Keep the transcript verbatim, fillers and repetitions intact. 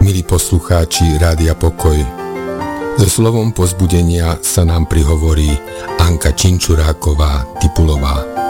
milí poslucháči Rádia Pokoj. So slovom povzbudenia sa nám prihovorí Anka Činčuráková Tipulová.